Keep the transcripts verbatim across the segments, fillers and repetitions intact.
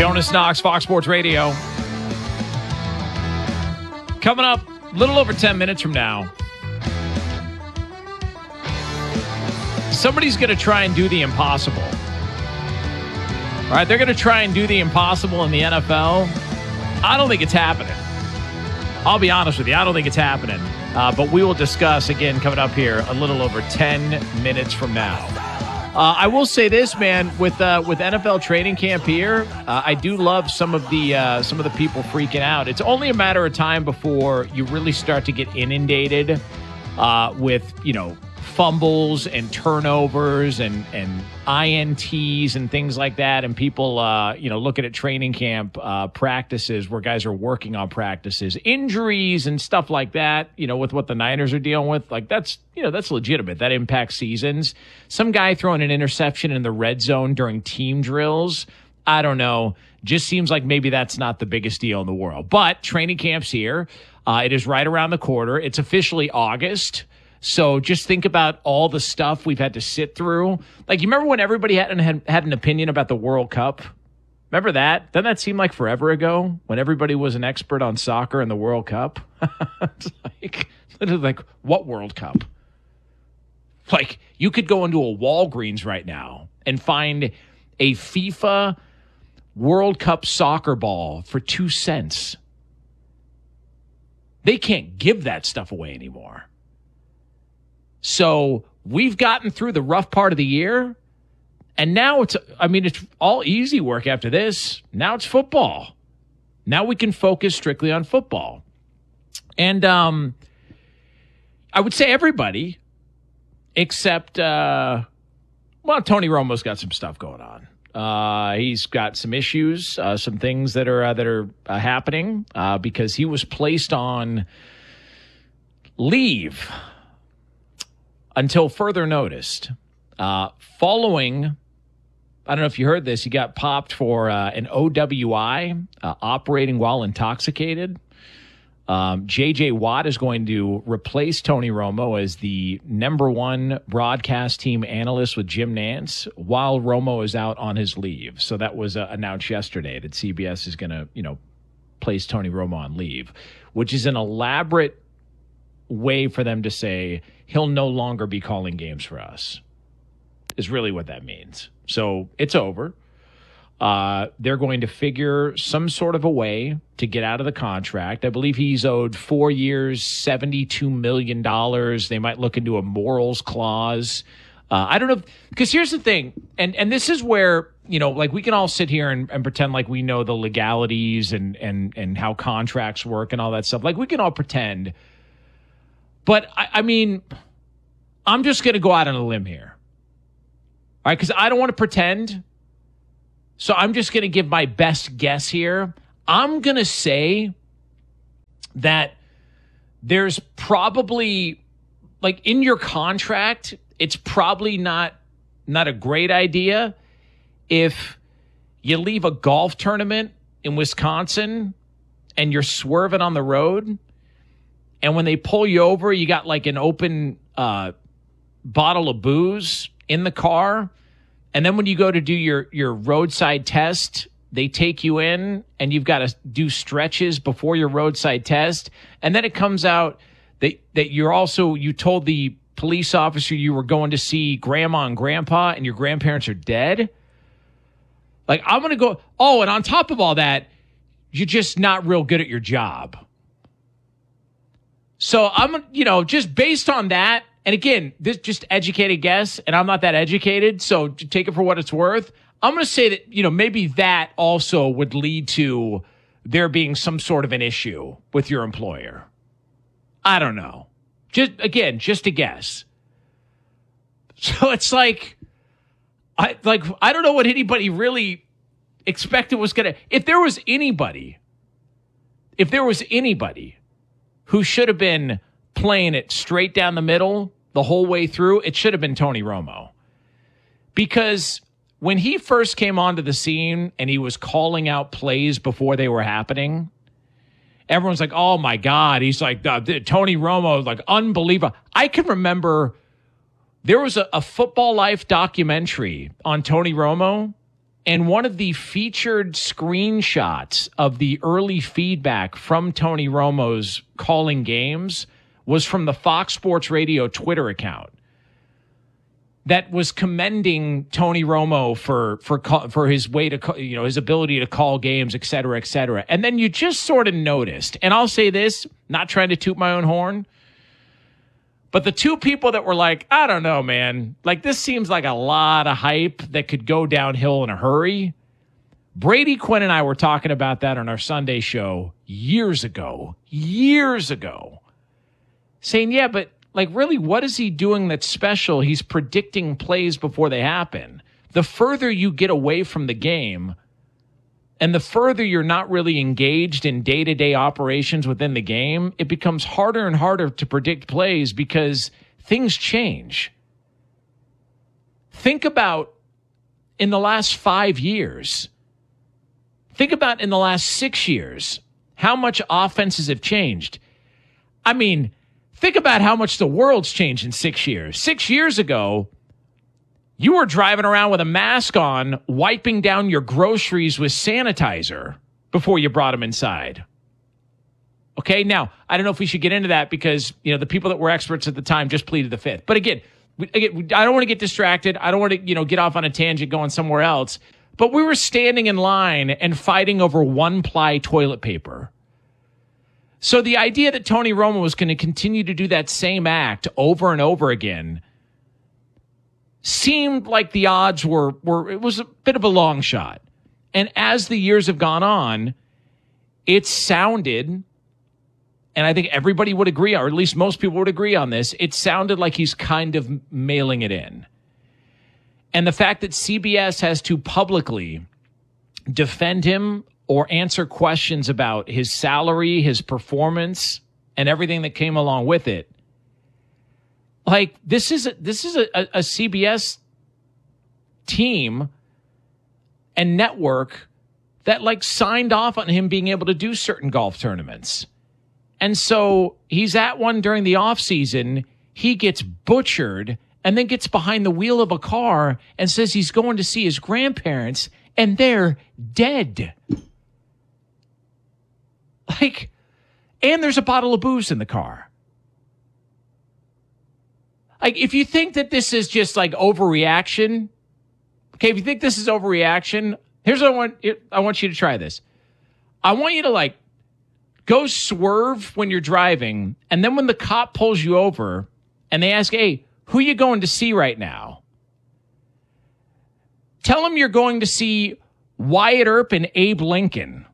Jonas Knox, Fox Sports Radio. Coming up a little over ten minutes from now, somebody's going to try and do the impossible. All right, they're going to try and do the impossible in the N F L. I don't think it's happening. I'll be honest with you. I don't think it's happening. Uh, but we will discuss again coming up here a little over ten minutes from now. Uh, I will say this, man, with uh, with N F L training camp here, uh, I do love some of the uh, some of the people freaking out. It's only a matter of time before you really start to get inundated uh, with, you know, fumbles and turnovers and, and I N Ts and things like that. And people, uh, you know, looking at training camp uh, practices where guys are working on practices, injuries and stuff like that, you know, with what the Niners are dealing with. Like, that's, you know, that's legitimate. That impacts seasons. Some guy throwing an interception in the red zone during team drills, I don't know. Just seems like maybe that's not the biggest deal in the world. But training camp's here. Uh, it is right around the corner. It's officially August. So just think about all the stuff we've had to sit through. Like, you remember when everybody had, had, had an opinion about the World Cup? Remember that? Doesn't that seem like forever ago when everybody was an expert on soccer and the World Cup? It's like, literally like, what World Cup? Like, you could go into a Walgreens right now and find a FIFA World Cup soccer ball for two cents. They can't give that stuff away anymore. So we've gotten through the rough part of the year, and now it's, I mean, it's all easy work after this. Now it's football. Now we can focus strictly on football. And um, I would say everybody except, uh, well, Tony Romo's got some stuff going on. Uh, he's got some issues, uh, some things that are, uh, that are uh, happening uh, because he was placed on leave until further notice. Uh, following, I don't know if you heard this, he got popped for uh, an O W I, uh, operating while intoxicated. Um, J J Watt is going to replace Tony Romo as the number one broadcast team analyst with Jim Nantz while Romo is out on his leave. So that was uh, announced yesterday that C B S is going to, you know, place Tony Romo on leave, which is an elaborate way for them to say he'll no longer be calling games for us, is really what that means. So it's over. Uh, they're going to figure some sort of a way to get out of the contract. I believe he's owed four years, seventy-two million dollars. They might look into a morals clause. Uh, I don't know. Because here's the thing. And, and this is where, you know, like we can all sit here and, and pretend like we know the legalities and, and, and how contracts work and all that stuff. Like we can all pretend. But, I, I mean, I'm just going to go out on a limb here. All right, because I don't want to pretend. So I'm just going to give my best guess here. I'm going to say that there's probably, like in your contract, it's probably not, not a great idea if you leave a golf tournament in Wisconsin and you're swerving on the road. And when they pull you over, you got like an open uh, bottle of booze in the car. And then when you go to do your, your roadside test, they take you in and you've got to do stretches before your roadside test. And then it comes out that, that you're also, you told the police officer you were going to see grandma and grandpa and your grandparents are dead. Like, I'm going to go, oh, and on top of all that, you're just not real good at your job. So I'm, you know, just based on that, and again, this just educated guess, and I'm not that educated, so take it for what it's worth. I'm going to say that, you know, maybe that also would lead to there being some sort of an issue with your employer. I don't know. Just again, just a guess. So it's like, I like I don't know what anybody really expected was going to. If there was anybody, if there was anybody who should have been playing it straight down the middle the whole way through, it should have been Tony Romo. Because when he first came onto the scene and he was calling out plays before they were happening, everyone's like, oh my God. He's like, uh, Tony Romo, like unbelievable. I can remember there was a, a Football Life documentary on Tony Romo And one of the featured screenshots of the early feedback from Tony Romo's calling games was from the Fox Sports Radio Twitter account that was commending Tony Romo for for for his way to call, you know, his ability to call games, et cetera, et cetera. And then you just sort of noticed, and I'll say this, not trying to toot my own horn, but the two people that were like, I don't know, man, like this seems like a lot of hype that could go downhill in a hurry. Brady Quinn and I were talking about that on our Sunday show years ago, years ago, saying, yeah, but like, really, what is he doing that's special? He's predicting plays before they happen. The further you get away from the game and the further you're not really engaged in day-to-day operations within the game, it becomes harder and harder to predict plays because things change. Think about in the last five years. Think about in the last six years, how much offenses have changed. I mean, think about how much the world's changed in six years. Six years ago, you were driving around with a mask on, wiping down your groceries with sanitizer before you brought them inside. Okay, now, I don't know if we should get into that because, you know, the people that were experts at the time just pleaded the fifth. But again, again I don't want to get distracted. I don't want to, you know, get off on a tangent going somewhere else. But we were standing in line and fighting over one-ply toilet paper. So the idea that Tony Romo was going to continue to do that same act over and over again seemed like the odds were, were it was a bit of a long shot. And as the years have gone on, it sounded, and I think everybody would agree, or at least most people would agree on this, it sounded like he's kind of mailing it in. And the fact that C B S has to publicly defend him or answer questions about his salary, his performance, and everything that came along with it. Like, this is a, this is a, a C B S team and network that, like, signed off on him being able to do certain golf tournaments. And so he's at one during the offseason. He gets butchered and then gets behind the wheel of a car and says he's going to see his grandparents, and they're dead. Like, and there's a bottle of booze in the car. Like, if you think that this is just like overreaction, okay, if you think this is overreaction, here's what I want, I want you to try this. I want you to, like, go swerve when you're driving, and then when the cop pulls you over and they ask, hey, who you going to see right now? Tell them you're going to see Wyatt Earp and Abe Lincoln.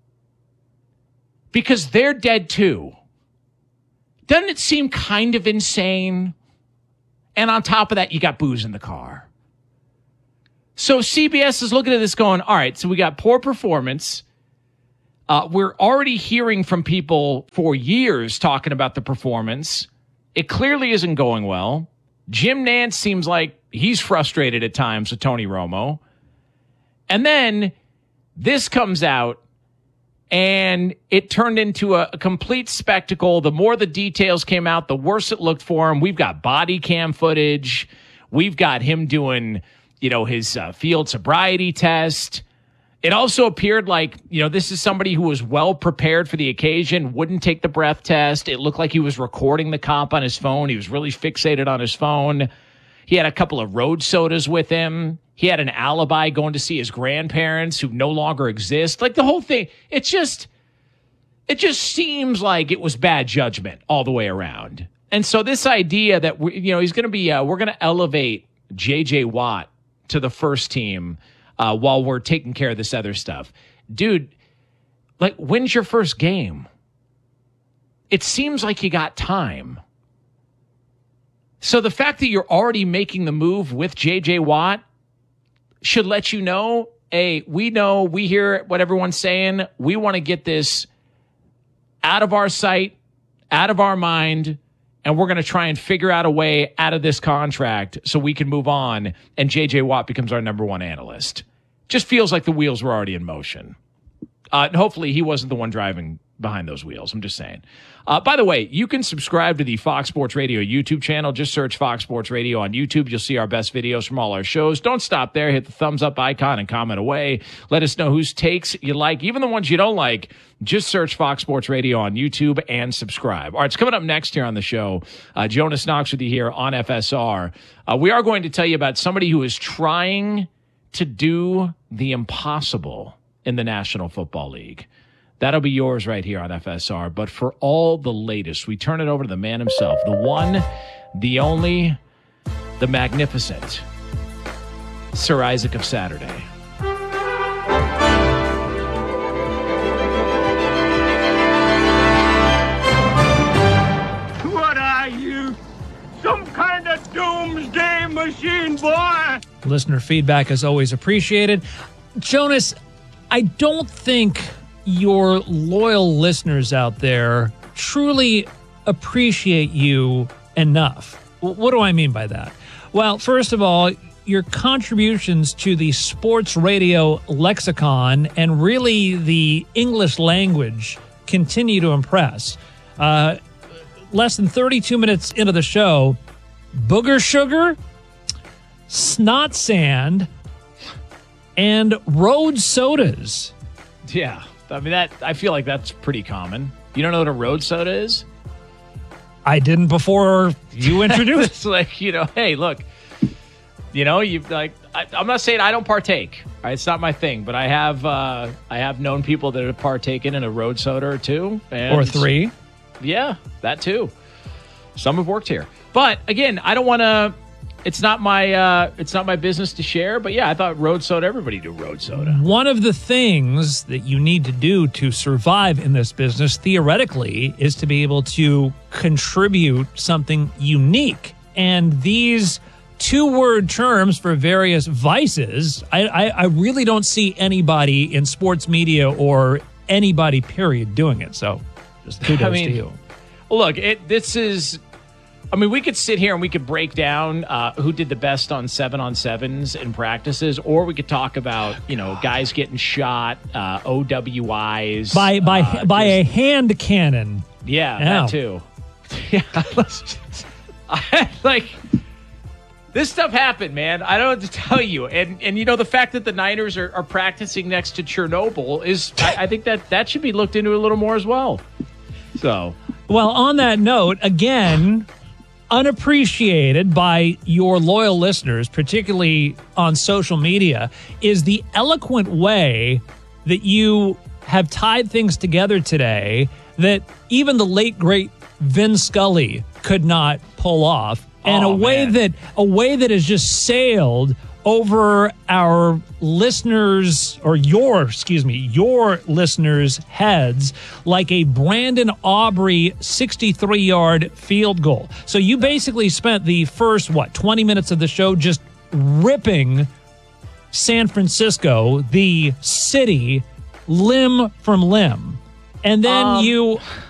Because they're dead too. Doesn't it seem kind of insane? And on top of that, you got booze in the car. So C B S is looking at this going, all right, so we got poor performance. Uh, we're already hearing from people for years talking about the performance. It clearly isn't going well. Jim Nantz seems like he's frustrated at times with Tony Romo. And then this comes out, and it turned into a, a complete spectacle. The more the details came out, the worse it looked for him. We've got body cam footage. We've got him doing, you know, his uh, field sobriety test. It also appeared like, you know, this is somebody who was well prepared for the occasion, wouldn't take the breath test. It looked like he was recording the cop on his phone. He was really fixated on his phone. He had a couple of road sodas with him. He had an alibi going to see his grandparents who no longer exist. Like, the whole thing, it just, it just seems like it was bad judgment all the way around. And so this idea that, we, you know, he's going to be, uh, we're going to elevate J J Watt to the first team uh, while we're taking care of this other stuff. Dude, like, when's your first game? It seems like you got time. So the fact that you're already making the move with J J Watt should let you know, hey, we know, we hear what everyone's saying. We want to get this out of our sight, out of our mind, and we're going to try and figure out a way out of this contract so we can move on, and J J Watt becomes our number one analyst. Just feels like the wheels were already in motion. Uh, and hopefully he wasn't the one driving behind those wheels. I'm just saying. Uh, by the way, you can subscribe to the Fox Sports Radio YouTube channel. Just search Fox Sports Radio on YouTube. You'll see our best videos from all our shows. Don't stop there. Hit the thumbs up icon and comment away. Let us know whose takes you like, even the ones you don't like. Just search Fox Sports Radio on YouTube and subscribe. All right, it's coming up next here on the show. Uh, Jonas Knox with you here on F S R. Uh, we are going to tell you about somebody who is trying to do the impossible in the National Football League. That'll be yours right here on F S R. But for all the latest, we turn it over to the man himself, the one, the only, the magnificent Sir Isaac of Saturday. What are you? Some kind of doomsday machine, boy? Listener feedback is always appreciated. Jonas, I don't think your loyal listeners out there truly appreciate you enough. What do I mean by that? Well, first of all, your contributions to the sports radio lexicon and really the English language continue to impress. Uh, less than thirty-two minutes into the show, booger sugar, snot sand, and road sodas. Yeah. I mean, that I feel like that's pretty common. You don't know what a road soda is? I didn't before you introduced. It's like, you know, hey, look, you know, you like. I, I'm not saying I don't partake. Right? It's not my thing, but I have uh, I have known people that have partaken in a road soda or two, and or three. Yeah, that too. Some have worked here, but again, I don't want to. It's not my uh, it's not my business to share, but yeah, I thought road soda, everybody do road soda. One of the things that you need to do to survive in this business, theoretically, is to be able to contribute something unique. And these two-word terms for various vices, I, I, I really don't see anybody in sports media or anybody, period, doing it. So just kudos I mean, to you. Look, it, this is... I mean, we could sit here and we could break down uh, who did the best on seven on sevens in practices, or we could talk about, you know, guys getting shot, uh, O W Is. By by uh, by just, a hand cannon. Yeah, Ow. that too. Yeah, I, like, this stuff happened, man. I don't know what to tell you. And, and you know, the fact that the Niners are, are practicing next to Chernobyl is, I, I think that that should be looked into a little more as well. So, well, on that note, again, unappreciated by your loyal listeners, particularly on social media, is the eloquent way that you have tied things together today that even the late, great Vin Scully could not pull off. And oh, a way man. that a way that has just sailed over our listeners, or your, excuse me, your listeners' heads like a Brandon Aubrey sixty-three-yard field goal. So you basically spent the first, what, twenty minutes of the show just ripping San Francisco, the city, limb from limb. And then um, you